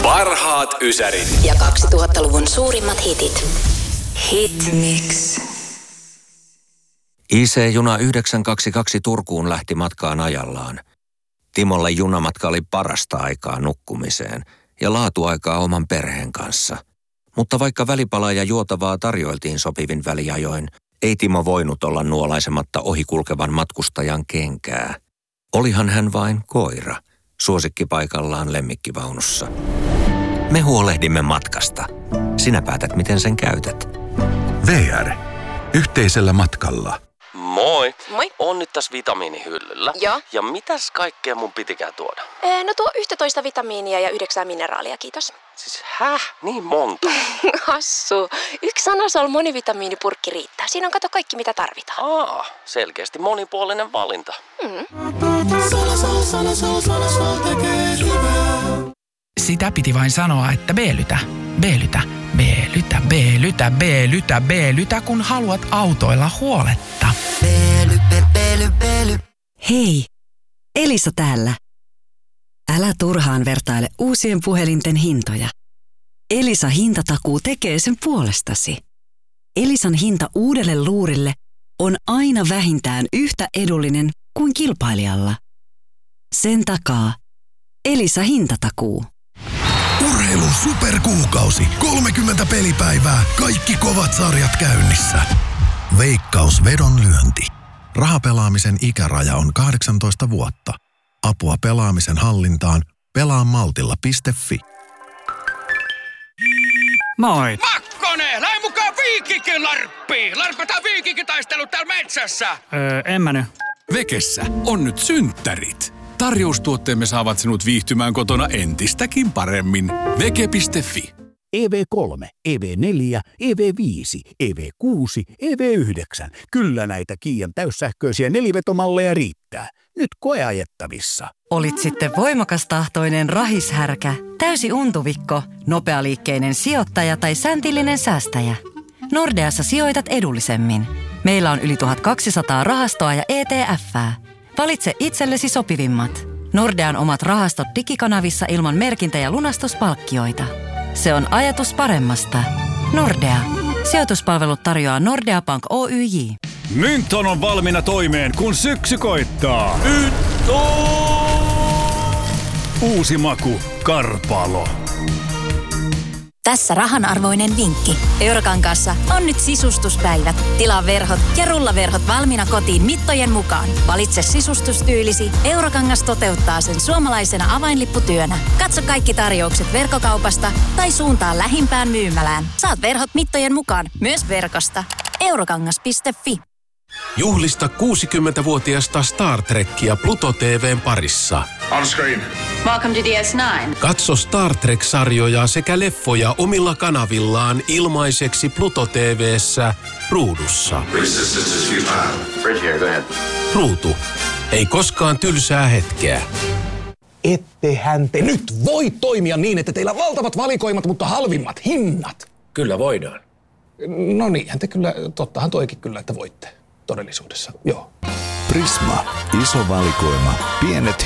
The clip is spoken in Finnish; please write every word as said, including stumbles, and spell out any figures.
Parhaat ysärit ja kaksituhattaluvun suurimmat hitit. Hitmix. I C-juna yhdeksän kaksikymmentäkaksi Turkuun lähti matkaan ajallaan. Timolle junamatka oli parasta aikaa nukkumiseen ja laatuaikaa oman perheen kanssa. Mutta vaikka välipalaa ja juotavaa tarjoiltiin sopivin väliajoin, ei Timo voinut olla nuolaisematta ohikulkevan matkustajan kenkää. Olihan hän vain koira, suosikkipaikallaan lemmikkivaunussa. Me huolehdimme matkasta. Sinä päätät, miten sen käytät. V R. Yhteisellä matkalla. Moi. Moi. On nyt tässä vitamiinihyllyllä. Joo. Ja mitäs kaikkea mun pitikään tuoda? Ee, no tuo yksitoista vitamiinia ja yhdeksää mineraalia, kiitos. Siis häh? Niin monta? Hassu. Yksi Anasol monivitamiinipurkki riittää. Siinä on kato kaikki mitä tarvitaan. Aa, selkeästi monipuolinen valinta. Mm. Sitä piti vain sanoa, että B-lytä, B-lytä, B-lytä, B-lytä, B-lytä, B-lytä, kun haluat autoilla huoletta. Hei, Elisa täällä. Älä turhaan vertaile uusien puhelinten hintoja. Elisa hintatakuu tekee sen puolestasi. Elisan hinta uudelle luurille on aina vähintään yhtä edullinen kuin kilpailijalla. Sen takaa Elisa hintatakuu. Urheilun superkuukausi. kolmekymmentä pelipäivää. Kaikki kovat sarjat käynnissä. Veikkaus vedonlyönti. Rahapelaamisen ikäraja on kahdeksantoista vuotta. Apua pelaamisen hallintaan. pelaa maltilla piste fi. Moi! Makkonen! Lähde mukaan Viikikin larppiin! Larppataan viikinkitaistelut täällä metsässä! Öö, en mä nyt. Vekessä on nyt synttärit. Tarjoustuotteemme saavat sinut viihtymään kotona entistäkin paremmin. Veke piste fi. E V kolme, E V neljä, E V viisi, E V kuusi, E V yhdeksän. Kyllä näitä Kiian täyssähköisiä nelivetomalleja riittää. Nyt koeajettavissa. Olit sitten voimakastahtoinen rahishärkä, täysi untuvikko, nopealiikkeinen sijoittaja tai säntillinen säästäjä. Nordeassa sijoitat edullisemmin. Meillä on yli tuhatkaksisataa rahastoa ja E T F:ää. Valitse itsellesi sopivimmat. Nordean omat rahastot digikanavissa ilman merkintä- ja lunastuspalkkioita. Se on ajatus paremmasta. Nordea. Sijoituspalvelut tarjoaa Nordea Bank Oyj. Mynton on valmiina toimeen, kun syksy koittaa. Uusi maku, Karpalo. Tässä rahanarvoinen vinkki. Eurokankaassa on nyt sisustuspäivät. Tilaa verhot ja rullaverhot valmiina kotiin mittojen mukaan. Valitse sisustustyylisi. Eurokangas toteuttaa sen suomalaisena avainlipputyönä. Katso kaikki tarjoukset verkkokaupasta tai suuntaa lähimpään myymälään. Saat verhot mittojen mukaan myös verkosta. eurokangas piste fi. Juhlista kuusikymmentävuotiasta Star Trekkia Pluto T V:n parissa. On screen. Welcome to D S nine. Katso Star Trek-sarjoja sekä leffoja omilla kanavillaan ilmaiseksi Pluto T V:ssä ruudussa. Bridge here, go ahead. Ruutu. Ei koskaan tylsää hetkeä. Ettehän te nyt voi toimia niin, että teillä on valtavat valikoimat, mutta halvimmat hinnat. Kyllä voidaan. No niinhän te kyllä, tottahan toikin kyllä, että voitte todellisuudessa, joo. Prisma. Iso valikoima. Pienet